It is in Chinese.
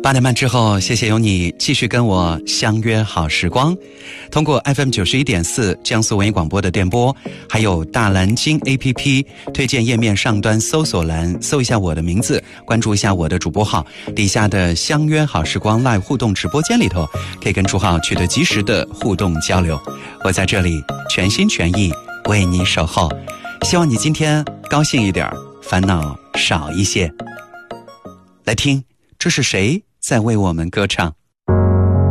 8点半之后，谢谢有你继续跟我相约好时光。通过 FM 91.4江苏文艺广播的电波，还有大蓝鲸 APP 推荐页面上端搜索栏搜一下我的名字，关注一下我的主播号，底下的相约好时光 Live 互动直播间里头，可以跟朱浩取得及时的互动交流。我在这里全心全意为你守候，希望你今天高兴一点，烦恼少一些。来听，这是谁在为我们歌唱？